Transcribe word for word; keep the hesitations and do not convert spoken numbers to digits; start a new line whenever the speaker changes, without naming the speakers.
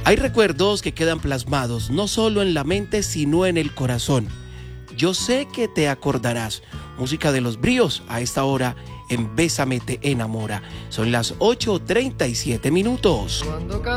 Hay recuerdos que quedan plasmados no solo en la mente, sino en el corazón. Yo sé que te acordarás. Música de Los Bríos a esta hora en Bésame te enamora. Son las ocho treinta y siete minutos.